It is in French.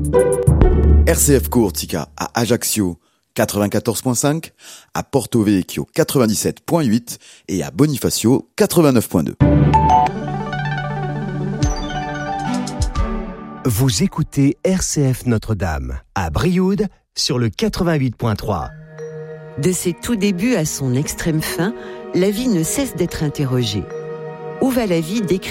RCF Courtica à Ajaccio 94.5, à Porto Vecchio 97.8 et à Bonifacio 89.2. Vous écoutez RCF Notre-Dame à Brioude sur le 88.3. De ses tout débuts à son extrême fin, la vie ne cesse d'être interrogée. Où va la vie décrite